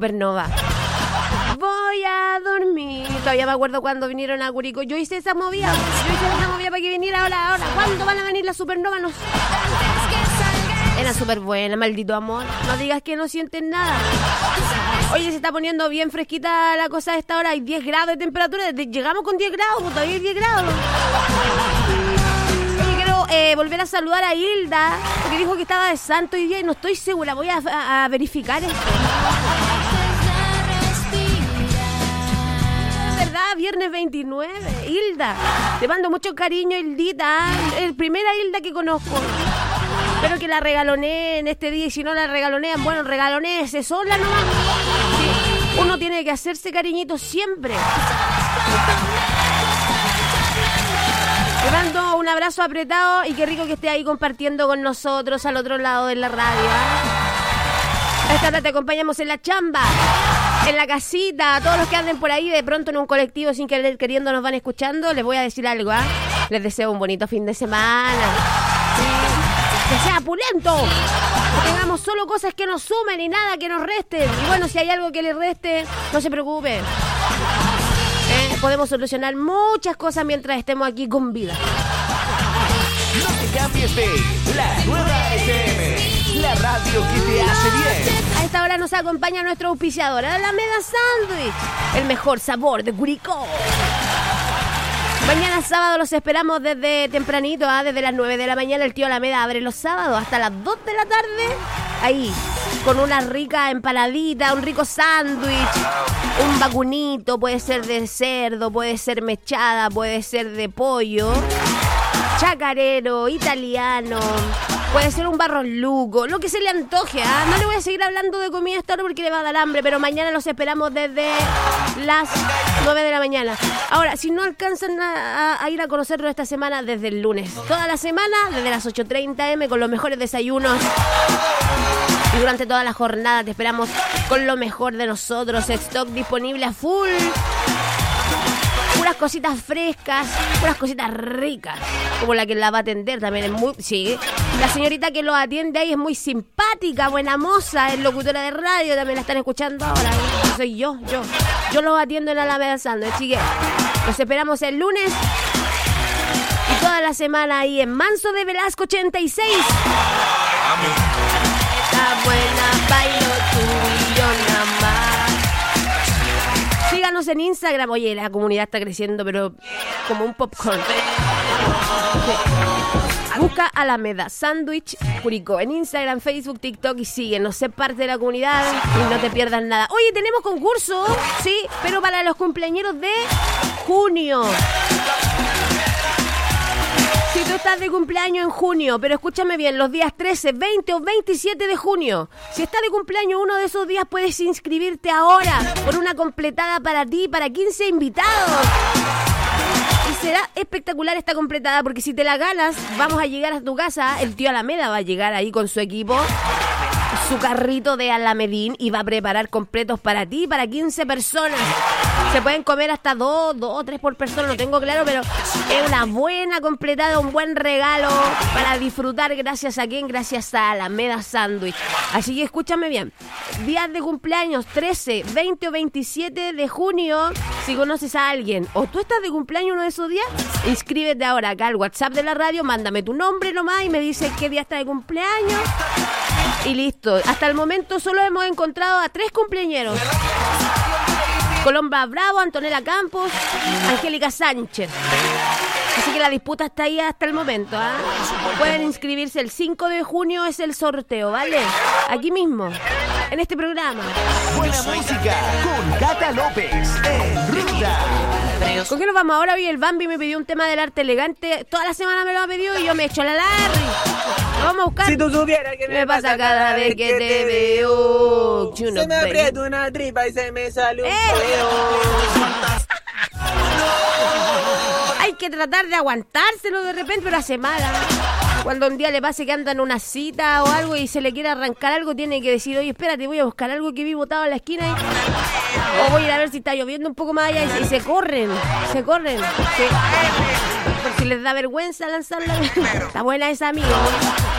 Supernova. Voy a dormir. Todavía me acuerdo cuando vinieron a Curicó. Yo hice esa movida para que viniera ahora. ¿Cuándo van a venir las Supernova? No sé. Era súper buena, maldito amor. No digas que no sienten nada. Oye, se está poniendo bien fresquita la cosa a esta hora. Hay 10 grados de temperatura. Llegamos con 10 grados, pues todavía hay 10 grados. Oye, quiero volver a saludar a Hilda, porque dijo que estaba de santo hoy día y no estoy segura. Voy a verificar esto. ¿Verdad? Viernes 29. Hilda, te mando mucho cariño, Hildita. El primera Hilda que conozco. Espero que la regaloneen en este día y si no la regalonean, bueno, regaloneese sola nomás. Sí, uno tiene que hacerse cariñito siempre. Te mando un abrazo apretado y qué rico que esté ahí compartiendo con nosotros al otro lado de la radio. Esta tarde te acompañamos en la chamba, en la casita, a todos los que anden por ahí de pronto en un colectivo sin querer queriendo nos van escuchando. Les voy a decir algo, les deseo un bonito fin de semana. Que sea pulento, que tengamos solo cosas que nos sumen y nada que nos resten. Y bueno, si hay algo que le reste, no se preocupe. Podemos solucionar muchas cosas mientras estemos aquí con vida. No te cambies de La Nueva FM, la radio que te hace bien. A esta hora nos acompaña nuestro auspiciador, Alameda Sándwich, el mejor sabor de Curicó. Mañana sábado los esperamos desde tempranito, desde las 9 de la mañana. El tío Alameda abre los sábados hasta las 2 de la tarde. Ahí, con una rica empanadita, un rico sándwich, un vacunito, puede ser de cerdo, puede ser mechada, puede ser de pollo, chacarero, italiano, puede ser un barros luco, lo que se le antoje. No le voy a seguir hablando de comida esta hora porque le va a dar hambre, pero mañana los esperamos desde las 9 de la mañana. Ahora, si no alcanzan a ir a conocerlo esta semana, desde el lunes. Toda la semana, desde las 8:30 am, con los mejores desayunos. Y durante toda la jornada te esperamos con lo mejor de nosotros. Stock disponible a full. Puras cositas frescas, puras cositas ricas. Como la que la va a atender también es muy... Sí, la señorita que lo atiende ahí es muy simpática, buena moza, es locutora de radio, también la están escuchando ahora. Soy yo los atiendo en Alameda Sándwich, así que los esperamos el lunes y toda la semana ahí en Manso de Velasco 86. Está buena, bailo tú y yo nada más. Síganos en Instagram. Oye, la comunidad está creciendo, pero como un popcorn. Busca Alameda Sándwich Curicó en Instagram, Facebook, TikTok y síguenos, sé parte de la comunidad y no te pierdas nada. Oye, tenemos concurso, sí, pero para los cumpleañeros de junio. Si tú estás de cumpleaños en junio, pero escúchame bien, los días 13, 20 o 27 de junio, si estás de cumpleaños uno de esos días, puedes inscribirte ahora por una completada para ti, para 15 invitados. Y será espectacular esta completada, porque si te la ganas, vamos a llegar a tu casa, el tío Alameda va a llegar ahí con su equipo, su carrito de Alamedín, y va a preparar completos para ti, para 15 personas. Se pueden comer hasta 2 o 3 por persona, no tengo claro, pero es una buena completada, un buen regalo para disfrutar. ¿Gracias a quién? Gracias a Alameda Sándwich. Así que escúchame bien, días de cumpleaños 13, 20 o 27 de junio. Si conoces a alguien o tú estás de cumpleaños uno de esos días, inscríbete ahora acá al WhatsApp de la radio, mándame tu nombre nomás y me dices qué día está de cumpleaños y listo. Hasta el momento solo hemos encontrado a 3 cumpleañeros: Colomba Bravo, Antonella Campos, Angélica Sánchez. Así que la disputa está ahí hasta el momento, ¿eh? Pueden inscribirse el 5 de junio, es el sorteo, ¿vale? Aquí mismo, en este programa. Buena música con Cata López en Ruta. ¿Con qué nos vamos ahora? Hoy el Bambi me pidió un tema del arte elegante. Toda la semana me lo ha pedido y yo me he hecho la Larry. Lo vamos a buscar. Si tú supieras que me pasa cada vez que te veo. Se me aprieta una tripa y se me sale un Hay que tratar de aguantárselo de repente, pero hace mal. Cuando un día le pase que anda en una cita o algo y se le quiere arrancar algo, tiene que decir: oye, espérate, voy a buscar algo que vi botado en la esquina o voy a ir a ver si está lloviendo un poco más allá, y se corren. Sí. Por si les da vergüenza lanzarla. Está buena esa, amigo.